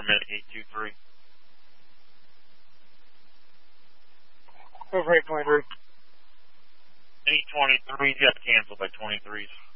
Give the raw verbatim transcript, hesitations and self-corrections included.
paramedic eight two three. Over eight twenty-three. eight twenty-three got canceled by twenty-threes.